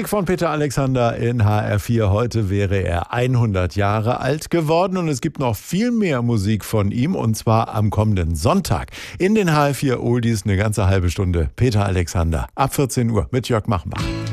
Musik von Peter Alexander in HR4. Heute wäre er 100 Jahre alt geworden und es gibt noch viel mehr Musik von ihm und zwar am kommenden Sonntag in den HR4 Oldies eine ganze halbe Stunde. Peter Alexander ab 14 Uhr mit Jörg Machenbach.